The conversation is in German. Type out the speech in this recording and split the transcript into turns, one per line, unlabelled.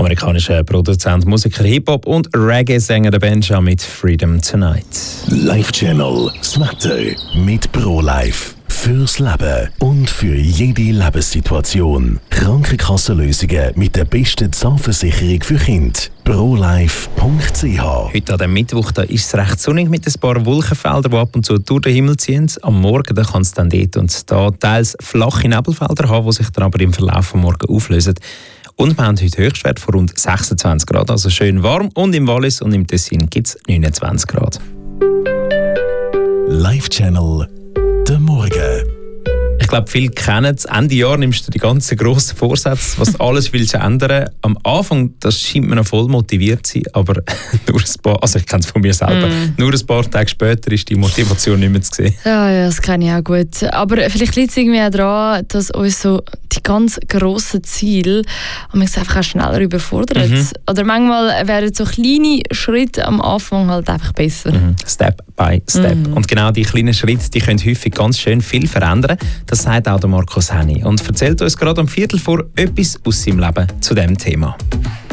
amerikanischer Produzent, Musiker, Hip-Hop und Reggae-Sänger der Benja mit Freedom Tonight.
Live Channel, das Wetter mit ProLife. Fürs Leben und für jede Lebenssituation. Krankenkassenlösungen mit der besten Zahnversicherung für Kinder. ProLife.ch.
Heute an dem Mittwoch da ist es recht sonnig mit ein paar Wolkenfeldern, die ab und zu durch den Himmel ziehen. Am Morgen kann es dann dort und da teils flache Nebelfelder haben, die sich dann aber im Verlauf des Morgens auflösen. Und wir haben heute Höchstwert von rund 26 Grad, also schön warm. Und im Wallis und im Tessin gibt es 29 Grad.
Live Channel, der Morgen.
Ich glaube, viele kennen es. Ende Jahr nimmst du die ganzen grossen Vorsätze, was alles willst du ändern. Am Anfang, das scheint mir noch voll motiviert zu sein, aber nur ein paar, also ich kenne es von mir selber, nur ein paar Tage später ist die Motivation nicht mehr zu sehen.
Ja, das kenne ich auch gut. Aber vielleicht liegt es irgendwie auch daran, dass uns so die ganz grossen Ziele einfach auch schneller überfordern. Oder manchmal werden so kleine Schritte am Anfang halt einfach besser.
Step by Step. Und genau die kleinen Schritte, die können häufig ganz schön viel verändern. Das sagt auch der Markus Henny und erzählt uns gerade um 15:15 etwas aus seinem Leben zu diesem Thema.